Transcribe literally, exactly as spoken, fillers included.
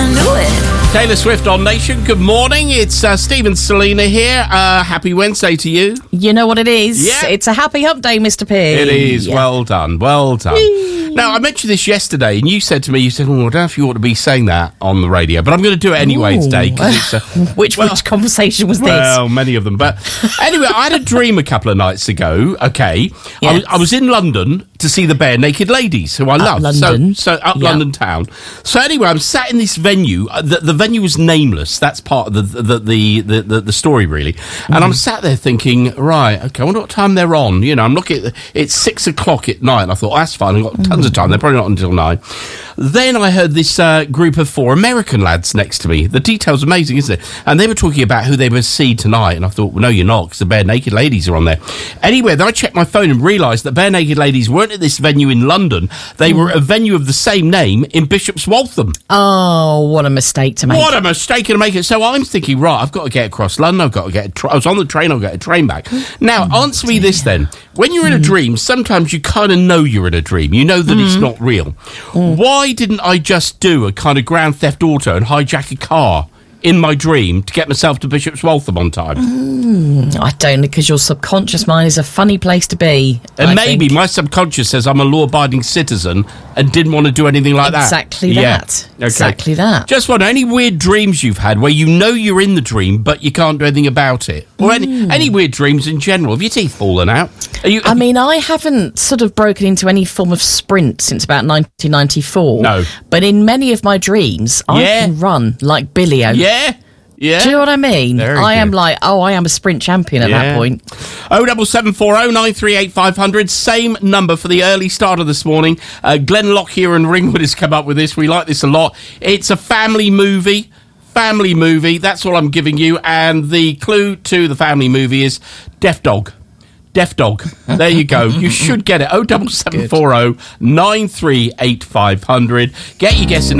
I knew it. Taylor Swift on Nation. Good morning. It's uh, Steve and Selena here. Uh, happy Wednesday to you. You know what it is. Yeah. It's a happy hump day, Mister P. It is. Yeah. Well done. Well done. Whee! Now, I mentioned this yesterday, and you said to me, you said, oh, I don't know if you ought to be saying that on the radio, but I'm going to do it anyway Ooh. today. 'Cause it's, uh, which, well, which conversation was this? Well, many of them. But anyway, I had a dream a couple of nights ago, okay. Yes. I, was, I was in London to see the Bare Naked Ladies, who I Up love. London. So, so up Yeah. London town. So anyway, I'm sat in this venue. Uh, the, the venue was nameless. That's part of the the the, the, the, the story, really. And Mm. I'm sat there thinking, right, okay, I wonder what time they're on. You know, I'm looking at, it's six o'clock at night, and I thought, oh, that's fine, I've got tons of time. They're probably not until nine. Then I heard this uh, group of four American lads next to me. The detail's amazing, isn't it? And they were talking about who they would see tonight, and I thought, well, no, you're not, because the Bare Naked Ladies are on there. Anyway, then I checked my phone and realised that Bare Naked Ladies weren't at this venue in London. They were at a venue of the same name in Bishop's Waltham. Oh, what a mistake to make. What a mistake to make it. So I'm thinking, right, I've got to get across London. I've got to get a tra- I was on the train, I'll get a train back. Now, Oh, answer me this then. When you're in a dream, sometimes you kind of know you're in a dream. You know that it's not real. Why didn't I just do a kind of Grand Theft Auto and hijack a car in my dream to get myself to Bishop's Waltham on time? I don't know, because your subconscious mind is a funny place to be. And I maybe think. my subconscious says I'm a law-abiding citizen and didn't want to do anything like that. Exactly Yeah. that. Okay. Exactly that. Just wonder, any weird dreams you've had where you know you're in the dream but you can't do anything about it? Or any, any weird dreams in general? Have your teeth fallen out? Are you, I mean, I haven't sort of broken into any form of sprint since about nineteen ninety-four. No. But in many of my dreams, I Yeah. can run like Billy O. yeah? Yeah? Do you know what I mean? Very I am good. like, oh, I am a sprint champion at that point. Oh, double seven four oh nine three eight five hundred. Same number for the early starter this morning. Uh, Glenn Lockyer and Ringwood has come up with this. We like this a lot. It's a family movie. Family movie. That's all I'm giving you. And the clue to the family movie is Deaf Dog. Deaf Dog. There you go. You should get it. oh double seven four oh nine three eight five hundred. Get your guess in.